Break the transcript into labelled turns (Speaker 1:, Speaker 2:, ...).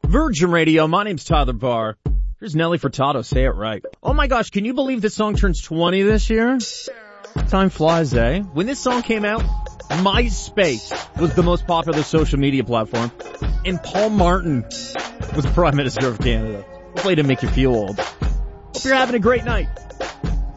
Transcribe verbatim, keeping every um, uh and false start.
Speaker 1: Virgin Radio, my name's Tyler Barr. Here's Nelly Furtado, Say It Right. Oh my gosh, can you believe this song turns twenty this year? Time flies, eh? When this song came out, MySpace was the most popular social media platform, and Paul Martin was Prime Minister of Canada. Hopefully it didn't make you feel old. Hope you're having a great night.